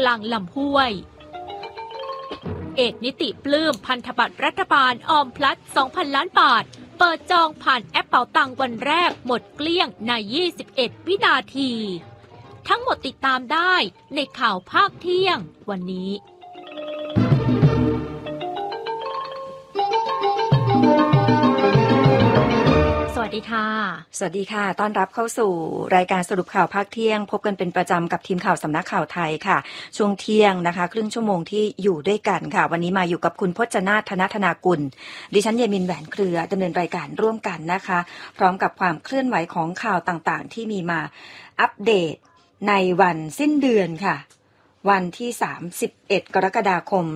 ลางลำห้วยเอกนิติปลื้มพันธบัตรรัฐบาลออมพลัส 2,000 ล้านบาทเปิดจองผ่านแอปเป๋าตังวันแรกหมดเกลี้ยงใน 21 วินาทีทั้งหมดติดตามได้ในข่าวภาคเที่ยงวันนี้สวัสดีค่ะสวัสดีค่ะต้อนรับเข้าสู่รายการสรุปข่าวภาคเที่ยงพบกันเป็นประจำกับทีมข่าวสำนักข่าวไทยค่ะช่วงเที่ยงนะคะครึ่งชั่วโมงที่อยู่ด้วยกันค่ะวันนี้มาอยู่กับคุณพจนาถ ธนธนากุลดิฉันเยมินแหวนเครือดำเนินรายการร่วมกันนะคะพร้อมกับความเคลื่อนไหวของข่าวต่างๆที่มีมาอัปเดตในวันสิ้นเดือนค่ะวันที่31 กรกฎาคม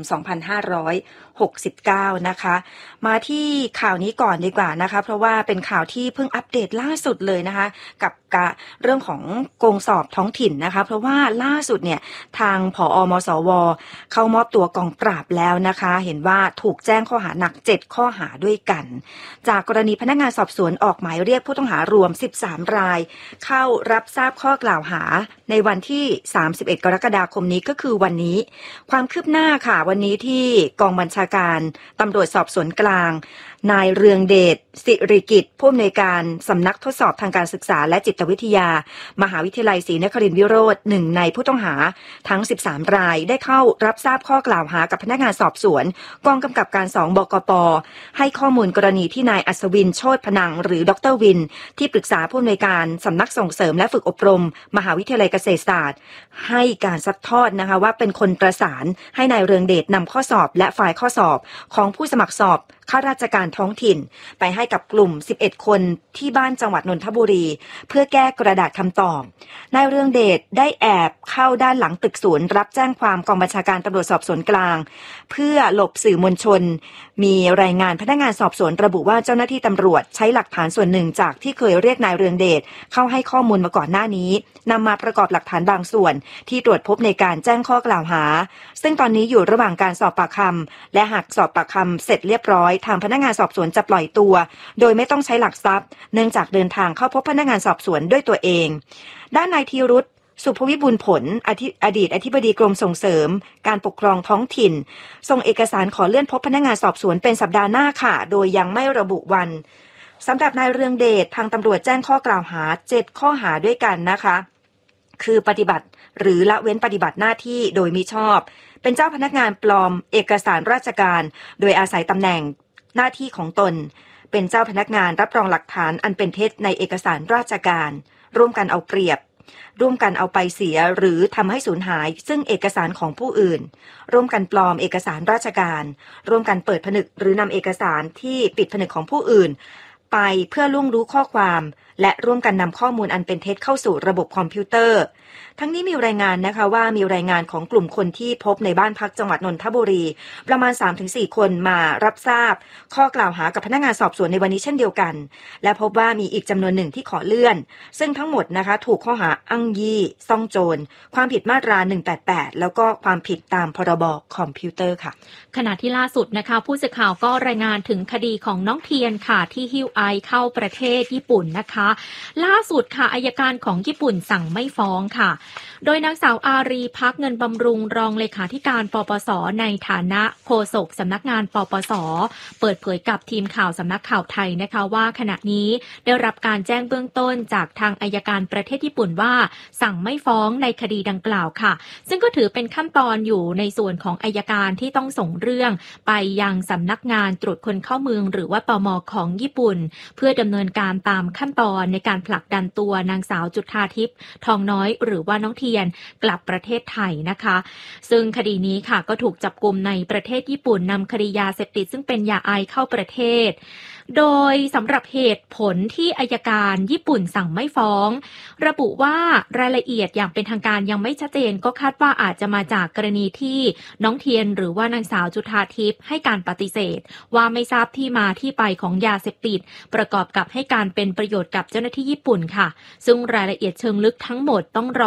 2569 นะคะมาที่ข่าวนี้ก่อนดีกว่านะคะเพราะว่าเป็นข่าวที่เพิ่งอัปเดตล่าสุดเลยนะคะกับเรื่องของโกงสอบท้องถิ่นนะคะเพราะว่าล่าสุดเนี่ยทางผอ.มสว.เข้ามอบตัวกองปราบแล้วนะคะเห็นว่าถูกแจ้งข้อหาหนัก7ข้อหาด้วยกันจากกรณีพนักงานสอบสวนออกหมายเรียกผู้ต้องหารวม13รายเข้ารับทราบข้อกล่าวหาในวันที่31 กรกฎาคมนี้ก็คือวันนี้ความคืบหน้าค่ะวันนี้ที่กองบัญชาการตำรวจสอบสวนกลางนายเรืองเดชสิริกิจผู้อำนวยการสำนักทดสอบทางการศึกษาและจิตวิทยามหาวิทยาลัยศรีนครินทรวิโรจน์หนึ่งในผู้ต้องหาทั้ง13รายได้เข้ารับทราบข้อกล่าวหากับพนักงานสอบสวนกองกำกับการ2บกป.ให้ข้อมูลกรณีที่นายอัศวินโชติพนังหรือดร.วินที่ปรึกษาผู้อำนวยการสำนักส่งเสริมและฝึกอบรมมหาวิทยาลัยเกษตรศาสตร์ให้การซัดทอดนะคะว่าเป็นคนประสานให้นายเรืองเดชนำข้อสอบและไฟล์ข้อสอบของผู้สมัครสอบข้าราชการท้องถิ่นไปให้กับกลุ่ม11คนที่บ้านจังหวัดนนทบุรีเพื่อแก้กระดาษคำตอบนายเรืองเดชได้แอบเข้าด้านหลังตึกศูนย์รับแจ้งความกองบัญชาการตำรวจสอบสวนกลางเพื่อหลบสื่อมวลชนมีรายงานพนักงานสอบสวนระบุว่าเจ้าหน้าที่ตำรวจใช้หลักฐานส่วนหนึ่งจากที่เคยเรียกนายเรืองเดชเข้าให้ข้อมูลมาก่อนหน้านี้นำมาประกอบหลักฐานบางส่วนที่ตรวจพบในการแจ้งข้อกล่าวหาซึ่งตอนนี้อยู่ระหว่างการสอบปากคำและหากสอบปากคำเสร็จเรียบร้อยทางพนักงานสอบสวนจะปล่อยตัวโดยไม่ต้องใช้หลักทรัพย์เนื่องจากเดินทางเข้าพบพนักงานสอบสวนด้วยตัวเองด้านนายธีรุธสุภวิบูลย์ผลอดีตอธิบดีกรมส่งเสริมการปกครองท้องถิ่นส่งเอกสารขอเลื่อนพบพนักงานสอบสวนเป็นสัปดาห์หน้าค่ะโดยยังไม่ระบุวันสำหรับนายเรืองเดชทางตำรวจแจ้งข้อกล่าวหา7ข้อหาด้วยกันนะคะคือปฏิบัติหรือละเว้นปฏิบัติหน้าที่โดยมิชอบเป็นเจ้าพนักงานปลอมเอกสารราชการโดยอาศัยตำแหน่งหน้าที่ของตนเป็นเจ้าพนักงานรับรองหลักฐานอันเป็นเท็จในเอกสารราชการร่วมกันเอาเปรียบร่วมกันเอาไปเสียหรือทำให้สูญหายซึ่งเอกสารของผู้อื่นร่วมกันปลอมเอกสารราชการร่วมกันเปิดผนึกหรือนำเอกสารที่ปิดผนึกของผู้อื่นไปเพื่อล่วงรู้ข้อความและร่วมกันนำข้อมูลอันเป็นเท็จเข้าสู่ระบบคอมพิวเตอร์ทั้งนี้มีรายงานนะคะว่ามีรายงานของกลุ่มคนที่พบในบ้านพักจังหวัดนนทบุรีประมาณ 3-4 คนมารับทราบข้อกล่าวหากับพนักงานสอบสวนในวันนี้เช่นเดียวกันและพบว่ามีอีกจำนวนหนึ่งที่ขอเลื่อนซึ่งทั้งหมดนะคะถูกข้อหาอ้างยี่ซ่องโจรความผิดมาตรา188แล้วก็ความผิดตามพรบคอมพิวเตอร์ค่ะขณะที่ล่าสุดนะคะผู้สื่อข่าวก็รายงานถึงคดีของน้องเทียนค่ะที่หิ้วไอเข้าประเทศญี่ปุ่นนะคะล่าสุดค่ะอัยการของญี่ปุ่นสั่งไม่ฟ้องค่ะโดยนางสาวอารีภักดิ์เงินบำรุงรองเลขาธิการปปส.ในฐานะโฆษกสำนักงานปปส.เปิดเผยกับทีมข่าวสำนักข่าวไทยนะคะว่าขณะนี้ได้รับการแจ้งเบื้องต้นจากทางอัยการประเทศญี่ปุ่นว่าสั่งไม่ฟ้องในคดีดังกล่าวค่ะซึ่งก็ถือเป็นขั้นตอนอยู่ในส่วนของอัยการที่ต้องส่งเรื่องไปยังสำนักงานตรวจคนเข้าเมืองหรือว่าตม.ของญี่ปุ่นเพื่อดำเนินการตามขั้นตอนในการผลักดันตัวนางสาวจุฑาทิพย์ทองน้อยหรือว่าน้องเทียนกลับประเทศไทยนะคะซึ่งคดีนี้ค่ะก็ถูกจับกุมในประเทศญี่ปุ่นนำคดียาเสพติดซึ่งเป็นยาไอเข้าประเทศโดยสำหรับเหตุผลที่อัยการญี่ปุ่นสั่งไม่ฟ้องระบุว่ารายละเอียดอย่างเป็นทางการยังไม่ชัดเจนก็คาดว่าอาจจะมาจากกรณีที่น้องเทียนหรือว่านางสาวจุฑาทิพย์ให้การปฏิเสธว่าไม่ทราบที่มาที่ไปของยาเสพติดประกอบกับให้การเป็นประโยชน์กับเจ้าหน้าที่ญี่ปุ่นค่ะซึ่งรายละเอียดเชิงลึกทั้งหมดต้องรอการยืน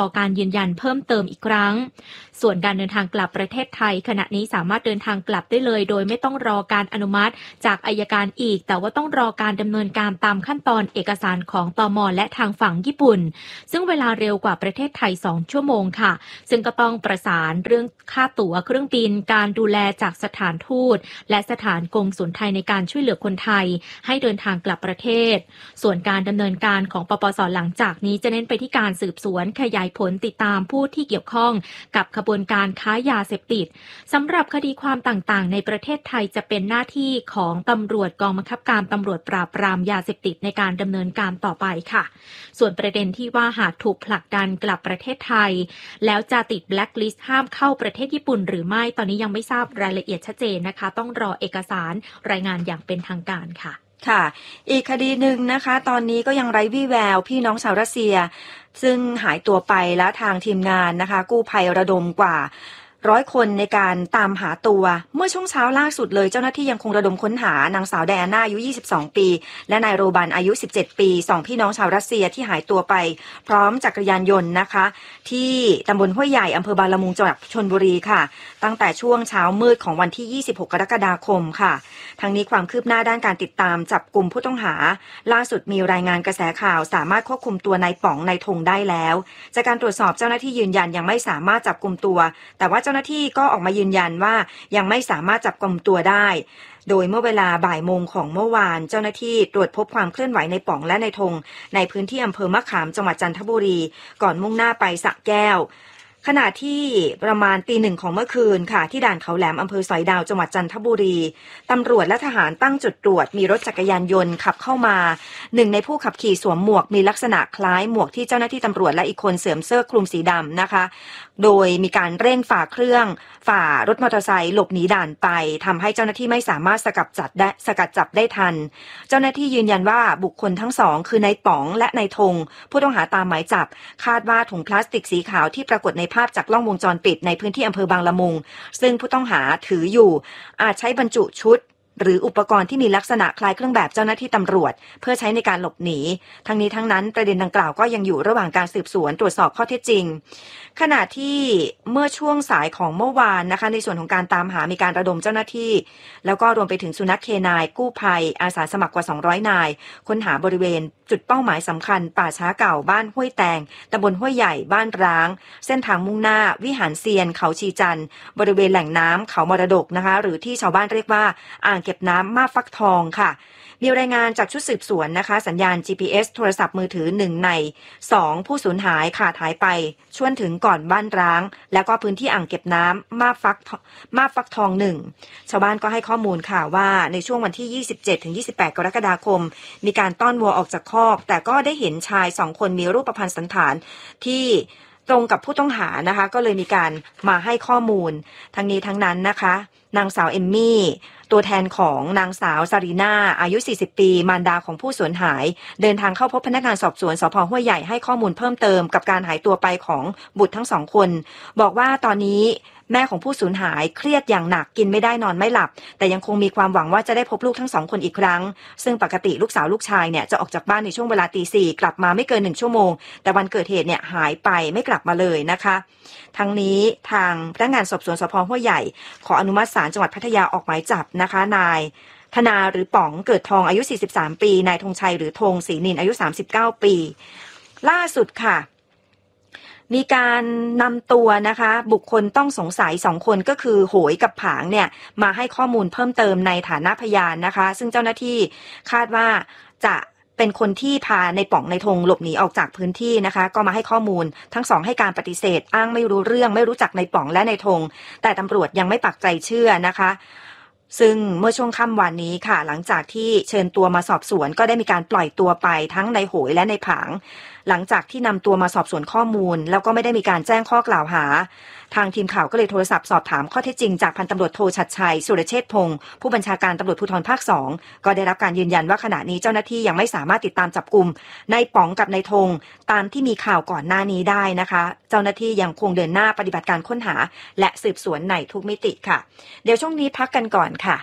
นยันเพิ่มเติมอีกครั้งส่วนการเดินทางกลับประเทศไทยขณะนี้สามารถเดินทางกลับได้เลยโดยไม่ต้องรอการอนุมัติจากอัยการอีกแต่ว่าต้องรอการดำเนินการตามขั้นตอนเอกสารของตม.และทางฝั่งญี่ปุ่นซึ่งเวลาเร็วกว่าประเทศไทย2 ชั่วโมงค่ะซึ่งก็ต้องประสานเรื่องค่าตั๋วเครื่องบินการดูแลจากสถานทูตและสถานกงสุลไทยในการช่วยเหลือคนไทยให้เดินทางกลับประเทศส่วนการดำเนินการของปปส.หลังจากนี้จะเน้นไปที่การสืบสวนขยายผลติดตามผู้ที่เกี่ยวข้องกับขบวนการค้ายาเสพติดสำหรับคดีความต่างๆในประเทศไทยจะเป็นหน้าที่ของตำรวจกองบังคับการตำรวจปราบปรามยาเสพติดในการดำเนินการต่อไปค่ะส่วนประเด็นที่ว่าหากถูกผลักดันกลับประเทศไทยแล้วจะติดแบล็คลิสต์ห้ามเข้าประเทศญี่ปุ่นหรือไม่ตอนนี้ยังไม่ทราบรายละเอียดชัดเจนนะคะต้องรอเอกสารรายงานอย่างเป็นทางการค่ะค่ะอีกคดีหนึ่งนะคะตอนนี้ก็ยังไร้วี่แววพี่น้องชาวรัสเซียซึ่งหายตัวไปและทางทีมงานนะคะกู้ภัยระดมกว่า100 คนในการตามหาตัวเมื่อช่วงเช้าล่าสุดเลยเจ้าหน้าที่ยังคงระดมค้นหานางสาวไดอาน่าอายุ22 ปีและนายโรบันอายุ17 ปี2พี่น้องชาวรัสเซียที่หายตัวไปพร้อมจักรยานยนต์นะคะที่ตำบลห้วยใหญ่อำเภอบางละมุงจังหวัดชลบุรีค่ะตั้งแต่ช่วงเช้ามืดของวันที่26 กรกฎาคมค่ะทั้งนี้ความคืบหน้าด้านการติดตามจับกลุ่มผู้ต้องหาล่าสุดมีรายงานกระแสข่าวสามารถควบคุมตัวนายป๋องนายธงได้แล้วจากการตรวจสอบเจ้าหน้าที่ยืนยันยังไม่สามารถจับกลุ่มตัวแต่ว่าเจ้าหน้าที่ก็ออกมายืนยันว่ายังไม่สามารถจับกลุ่มตัวได้โดยเมื่อเวลาบ่ายโมงของเมื่อวานเจ้าหน้าที่ตรวจพบความเคลื่อนไหวในป๋องและในธงในพื้นที่อำเภอมะขามจังหวัดจันทบุรีก่อนมุ่งหน้าไปสระแก้วขณะที่ประมาณตี 1ของเมื่อคืนค่ะที่ด่านเขาแหลมอำเภอสอยดาวจังหวัดจันทบุรีตำรวจและทหารตั้งจุดตรวจมีรถจักรยานยนต์ขับเข้ามาหนึ่งในผู้ขับขี่สวมหมวกมีลักษณะคล้ายหมวกที่เจ้าหน้าที่ตำรวจและอีกคนสวมเสื้อคลุมสีดำนะคะโดยมีการเร่งฝ่ารถมอเตอร์ไซค์หลบหนีด่านไปทำให้เจ้าหน้าที่ไม่สามารถสกัดจับได้ทันเจ้าหน้าที่ยืนยันว่าบุคคลทั้งสองคือนายป๋องและนายธงผู้ต้องหาตามหมายจับคาดว่าถุงพลาสติกสีขาวที่ปรากฏในภาพจากกล้องวงจรปิดในพื้นที่อำเภอบางละมุงซึ่งผู้ต้องหาถืออยู่อาจใช้บรรจุชุดหรืออุปกรณ์ที่มีลักษณะคล้ายเครื่องแบบเจ้าหน้าที่ตำรวจเพื่อใช้ในการหลบหนีทั้งนี้ทั้งนั้นประเด็นดังกล่าวก็ยังอยู่ระหว่างการสืบสวนตรวจสอบข้อเท็จจริงขณะที่เมื่อช่วงสายของเมื่อวานนะคะในส่วนของการตามหามีการระดมเจ้าหน้าที่แล้วก็รวมไปถึงสุนัขเคนายกู้ภัยอาสาสมัครกว่า200 นายค้นหาบริเวณจุดเป้าหมายสำคัญป่าช้าเก่าบ้านห้วยแตงตำบลห้วยใหญ่บ้านร้างเส้นทางมุ่งหน้าวิหารเซียนเขาชีจันทร์บริเวณแหล่งน้ำเขามรดกนะคะหรือที่ชาวบ้านเรียกว่าอ่างเก็บน้ำมาบฟักทองค่ะมีรายงานจากชุดสืบสวนนะคะสัญญาณ GPS โทรศัพท์มือถือ1ใน2ผู้สูญหายขาดหายไปช่วงถึงก่อนบ้านร้างแล้วก็พื้นที่อ่างเก็บน้ำมาบฟักทอง1ชาวบ้านก็ให้ข้อมูลค่ะว่าในช่วงวันที่ 27-28 กรกฎาคมมีการต้อนวัวออกจากคอกแต่ก็ได้เห็นชาย2 คนมีรูปพรรณสันฐานที่ตรงกับผู้ต้องหานะคะก็เลยมีการมาให้ข้อมูลทั้งนี้ทั้งนั้นนะคะนางสาวเอมมี่ตัวแทนของนางสาวซารีนาอายุ40 ปีมารดาของผู้สูญหายเดินทางเข้าพบพนักงานสอบสวนสภ.ห้วยใหญ่ให้ข้อมูลเพิ่มเติมกับการหายตัวไปของบุตรทั้ง2 คนบอกว่าตอนนี้แม่ของผู้สูญหายเครียดอย่างหนักกินไม่ได้นอนไม่หลับแต่ยังคงมีความหวังว่าจะได้พบลูกทั้ง2 คนอีกครั้งซึ่งปกติลูกสาวลูกชายเนี่ยจะออกจากบ้านในช่วงเวลาตี 4กลับมาไม่เกิน1 ชั่วโมงแต่วันเกิดเหตุเนี่ยหายไปไม่กลับมาเลยนะคะทั้งนี้ทางพนักงานสอบสวนสภ.ห้วยใหญ่ขออนุมัติศาลจังหวัดพัทยาออกหมายจับนะคะนายธนาหรือป๋องเกิดทองอายุ43 ปีนายธงชัยหรือธงศรีนินอายุ39 ปีล่าสุดค่ะมีการนำตัวนะคะบุคคลต้องสงสัย2 คนก็คือโหยกับผางเนี่ยมาให้ข้อมูลเพิ่มเติมในฐานะพยานนะคะซึ่งเจ้าหน้าที่คาดว่าจะเป็นคนที่พาในป๋องในธงหลบหนีออกจากพื้นที่นะคะก็มาให้ข้อมูลทั้ง2ให้การปฏิเสธอ้างไม่รู้เรื่องไม่รู้จักในป๋องและในธงแต่ตำรวจยังไม่ปักใจเชื่อนะคะซึ่งเมื่อช่วงค่ำวันนี้ค่ะหลังจากที่เชิญตัวมาสอบสวนก็ได้มีการปล่อยตัวไปทั้งในโหยและในผางหลังจากที่นำตัวมาสอบสวนข้อมูลแล้วก็ไม่ได้มีการแจ้งข้อกล่าวหาทางทีมข่าวก็เลยโทรศัพท์สอบถามข้อเท็จจริงจากพันตำรวจโทชัดชัยสุรเชษฐ์พงศ์ผู้บัญชาการตำรวจภูธรภาค2ก็ได้รับการยืนยันว่าขณะนี้เจ้าหน้าที่ยังไม่สามารถติดตามจับกุมนายป๋องกับนายธงตามที่มีข่าวก่อนหน้านี้ได้นะคะเจ้าหน้าที่ยังคงเดินหน้าปฏิบัติการค้นหาและสืบสวนในทุกมิติค่ะเดี๋ยวช่วงนี้พักกันก่อนค่ะ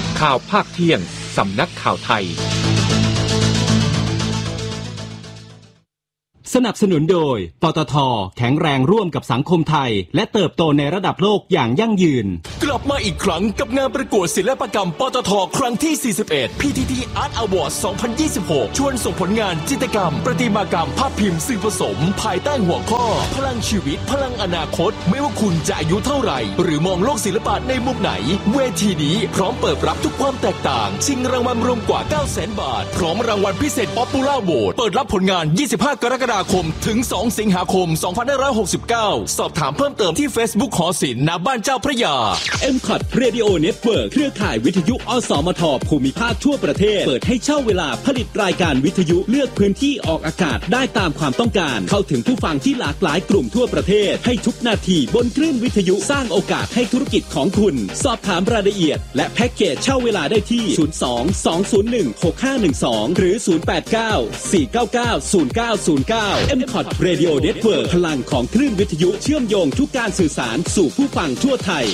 ข่าวภาคเที่ยงสำนักข่าวไทยสนับสนุนโดยปตท.แข็งแรงร่วมกับสังคมไทยและเติบโตในระดับโลกอย่างยั่งยืนกลับมาอีกครั้งกับงานประกวดศิลปกรรมปตท.ครั้งที่ 41 PTT Art Award 2026 ชวนส่งผลงานจิตรกรรมประติมากรรมภาพพิมพ์สื่อผสมภายใต้หัวข้อพลังชีวิตพลังอนาคตไม่ว่าคุณจะอายุเท่าไหร่หรือมองโลกศิลปะในมุมไหนเวทีนี้พร้อมเปิดรับทุกความแตกต่างชิงรางวัลรวมกว่า 900,000 บาทพร้อมรางวัลพิเศษ Popular Vote เปิดรับผลงาน 25 กรกฎาคมถึง 2 สิงหาคม 2569 สอบถามเพิ่มเติมที่ Facebook หอศิลป์ณบ้านเจ้าพระยา MCOT Radio Network เครือข่ายวิทยุอสมทภูมิภาคทั่วประเทศเปิดให้เช่าเวลาผลิตรายการวิทยุเลือกพื้นที่ออกอากาศได้ตามความต้องการเข้าถึงผู้ฟังที่หลากหลายกลุ่มทั่วประเทศให้ทุกนาทีบนคลื่นวิทยุสร้างโอกาสให้ธุรกิจของคุณสอบถามรายละเอียดและแพ็กเกจเช่าเวลาได้ที่ 02-201-6512 หรือ 089-499-0909 MCOT Radio Network พลังของคลื่นวิทยุเชื่อมโยงทุกการสื่อสารสู่ผู้ฟังทั่วไทย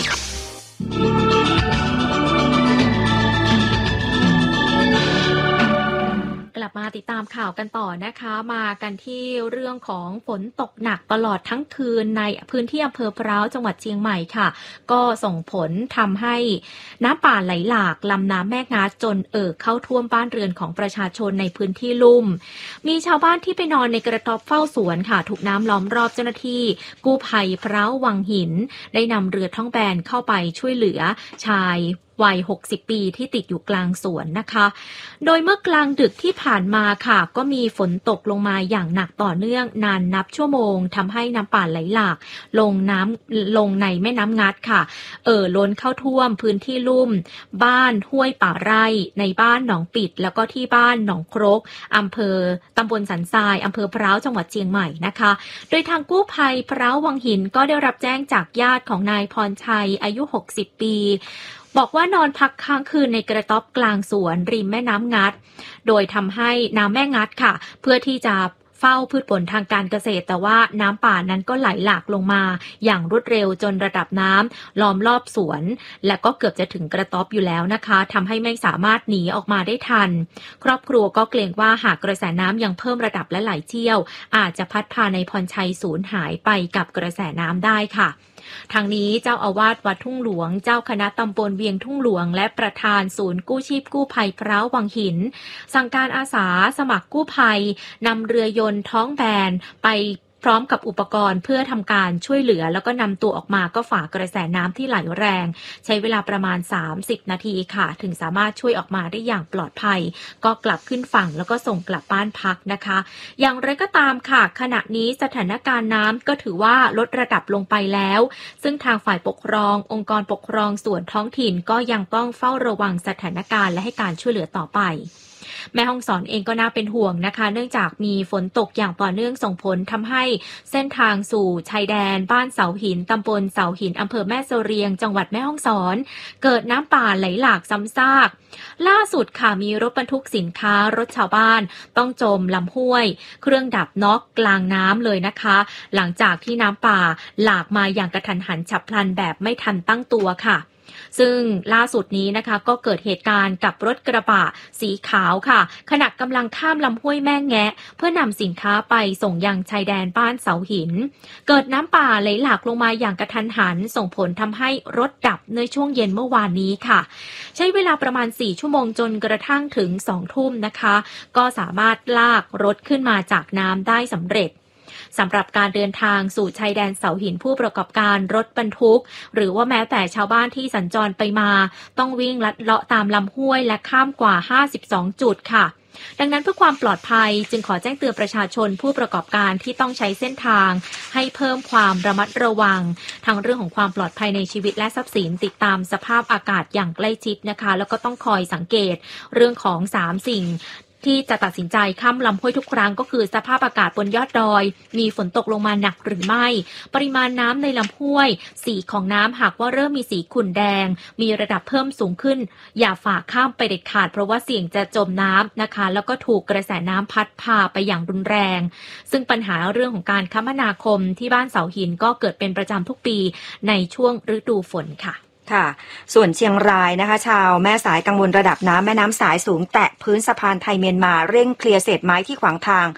กลับมาติดตามข่าวกันต่อนะคะมากันที่เรื่องของฝนตกหนักตลอดทั้งคืนในพื้นที่อำเภอพร้าวจังหวัดเชียงใหม่ค่ะก็ส่งผลทำให้น้ำป่าไหลหลากลำน้ำแม่งาจนเข้าท่วมบ้านเรือนของประชาชนในพื้นที่ลุ่มมีชาวบ้านที่ไปนอนในกระต๊อบเฝ้าสวนค่ะถูกน้ำล้อมรอบเจ้าหน้าที่กู้ภัยพร้าววังหินได้นำเรือท้องแบนเข้าไปช่วยเหลือชายวัย60 ปีที่ติดอยู่กลางสวนนะคะโดยเมื่อกลางดึกที่ผ่านมาค่ะก็มีฝนตกลงมาอย่างหนักต่อเนื่องนานนับชั่วโมงทำให้น้ำป่าไหลหลากลงในแม่น้ำงัดค่ะล้นเข้าท่วมพื้นที่ลุ่มบ้านห้วยป่าไร่ในบ้านหนองปิดแล้วก็ที่บ้านหนองครกตำบลสันทรายอำเภอพร้าวจังหวัดเชียงใหม่นะคะโดยทางกู้ภัยพร้าววังหินก็ได้รับแจ้งจากญาติของนายพรชัยอายุ60 ปีบอกว่านอนพักค้างคืนในกระต๊อบกลางสวนริมแม่น้ำงัดโดยทำให้น้ำแม่งัดค่ะเพื่อที่จะเฝ้าพืชผลทางการเกษตรแต่ว่าน้ำป่านั้นก็ไหลหลากลงมาอย่างรวดเร็วจนระดับน้ำล้อมรอบสวนและก็เกือบจะถึงกระต๊อบอยู่แล้วนะคะทำให้ไม่สามารถหนีออกมาได้ทันครอบครัวก็เกรงว่าหากกระแสน้ำยังเพิ่มระดับและไหลเชี่ยวอาจจะพัดพาในพรชัยสูญหายไปกับกระแสน้ำได้ค่ะทางนี้เจ้าอาวาสวัดทุ่งหลวงเจ้าคณะตำบลเวียงทุ่งหลวงและประธานศูนย์กู้ชีพกู้ภัยพร้าววังหินสั่งการอาสาสมัครกู้ภัยนำเรือยนต์ท้องแบนไปพร้อมกับอุปกรณ์เพื่อทำการช่วยเหลือแล้วก็นำตัวออกมาก็ฝ่ากระแสน้ำที่ไหลแรงใช้เวลาประมาณ30นาทีค่ะถึงสามารถช่วยออกมาได้อย่างปลอดภัยก็กลับขึ้นฝั่งแล้วก็ส่งกลับบ้านพักนะคะอย่างไรก็ตามค่ะขณะนี้สถานการณ์น้ำก็ถือว่าลดระดับลงไปแล้วซึ่งทางฝ่ายปกครององค์กรปกครองส่วนท้องถิ่นก็ยังต้องเฝ้าระวังสถานการณ์และให้การช่วยเหลือต่อไปแม่ฮ่องสอนเองก็น่าเป็นห่วงนะคะเนื่องจากมีฝนตกอย่างต่อเนื่องส่งผลทำให้เส้นทางสู่ชายแดนบ้านเสาหินตำบลเสาหินอำเภอแม่เสรียงจังหวัดแม่ฮ่องสอนเกิดน้ำป่าไหลหลากซ้ำซากล่าสุดค่ะมีรถบรรทุกสินค้ารถชาวบ้านต้องจมลำห้วยเครื่องดับน็อกกลางน้ำเลยนะคะหลังจากที่น้ำป่าหลากมาอย่างกระทันหันฉับพลันแบบไม่ทันตั้งตัวค่ะซึ่งล่าสุดนี้นะคะก็เกิดเหตุการณ์กับรถกระบะสีขาวค่ะขณะกำลังข้ามลำห้วยแม่แงะเพื่อนำสินค้าไปส่งยังชายแดนบ้านเสาหินเกิดน้ำป่าไหลหลากลงมาอย่างกระทันหันส่งผลทำให้รถดับในช่วงเย็นเมื่อวานนี้ค่ะใช้เวลาประมาณ4ชั่วโมงจนกระทั่งถึง2 ทุ่มนะคะก็สามารถลากรถขึ้นมาจากน้ำได้สำเร็จสำหรับการเดินทางสู่ชายแดนเสาหินผู้ประกอบการรถบรรทุกหรือว่าแม้แต่ชาวบ้านที่สัญจรไปมาต้องวิ่งลัดเลาะตามลำห้วยและข้ามกว่า52จุดค่ะดังนั้นเพื่อความปลอดภัยจึงขอแจ้งเตือนประชาชนผู้ประกอบการที่ต้องใช้เส้นทางให้เพิ่มความระมัดระวังทั้งเรื่องของความปลอดภัยในชีวิตและทรัพย์สินติดตามสภาพอากาศอย่างใกล้ชิดนะคะแล้วก็ต้องคอยสังเกตเรื่องของ3สิ่งที่จะตัดสินใจข้ามลำห้วยทุกครั้งก็คือสภาพอากาศบนยอดดอยมีฝนตกลงมาหนักหรือไม่ปริมาณน้ำในลำห้วยสีของน้ำหากว่าเริ่มมีสีขุ่นแดงมีระดับเพิ่มสูงขึ้นอย่าฝ่าข้ามไปเด็ดขาดเพราะว่าเสี่ยงจะจมน้ำนะคะแล้วก็ถูกกระแสน้ำพัดพาไปอย่างรุนแรงซึ่งปัญหาเรื่องของการคมนาคมที่บ้านเสาหินก็เกิดเป็นประจำทุกปีในช่วงฤดูฝนค่ะค่ะส่วนเชียงรายนะคะชาวแม่สายกังวลระดับน้ำแม่น้ำสายสูงแตะพื้นสะพานไทยเมียนมาเร่งเคลียร์เศษไม้ที่ขวางทาง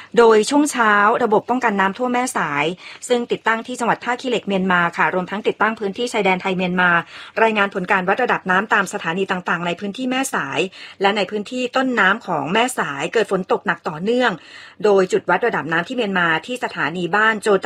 โดยช่วงเช้าระบบป้องกันน้ำท่วมแม่สายซึ่งติดตั้งที่จังหวัดท่าขี้เหล็กเมียนมาค่ะรวมทั้งติดตั้งพื้นที่ชายแดนไทยเมียนมารายงานผลการวัดระดับน้ำตามสถานีต่างๆในพื้นที่แม่สายและในพื้นที่ต้นน้ำของแม่สายเกิดฝนตกหนักต่อเนื่องโดยจุดวัดระดับน้ำที่เมียนมาที่สถานีบ้านโจ